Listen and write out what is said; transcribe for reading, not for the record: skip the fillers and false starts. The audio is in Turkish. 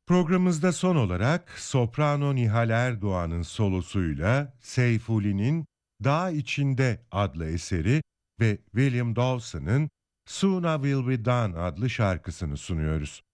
Programımızda son olarak soprano Nihal Erdoğan'ın solosuyla Seyfuli'nin Dağ İçinde adlı eseri ve William Dawson'ın Soon I Will Be Done adlı şarkısını sunuyoruz.